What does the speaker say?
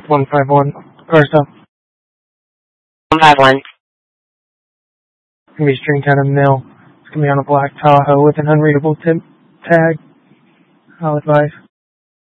151. Car stop. 151. It's going to be Stringtown Mill. It's going to be on a black Tahoe with an unreadable tag. I'll advise.